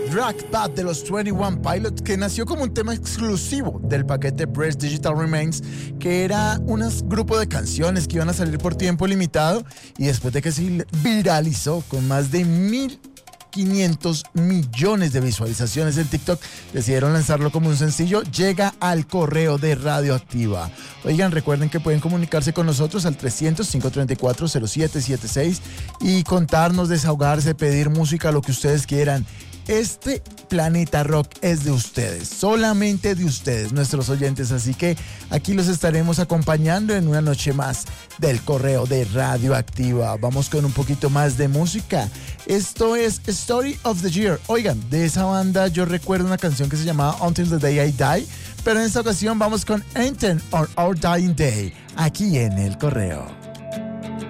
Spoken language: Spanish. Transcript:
Drag Pad de los 21 Pilots, que nació como un tema exclusivo del paquete Press Digital Remains, que era un grupo de canciones que iban a salir por tiempo limitado, y después de que se viralizó con más de 1.500 millones de visualizaciones en TikTok, decidieron lanzarlo como un sencillo. Llega al correo de Radioactiva. Oigan, recuerden que pueden comunicarse con nosotros al 300-534-0776 y contarnos, desahogarse, pedir música, lo que ustedes quieran. Este Planeta Rock es de ustedes, solamente de ustedes, nuestros oyentes, así que aquí los estaremos acompañando en una noche más del correo de Radioactiva. Vamos con un poquito más de música. Esto es Story of the Year. Oigan, de esa banda yo recuerdo una canción que se llamaba Until the Day I Die, pero en esta ocasión vamos con Anthem on Our Dying Day, aquí en el correo.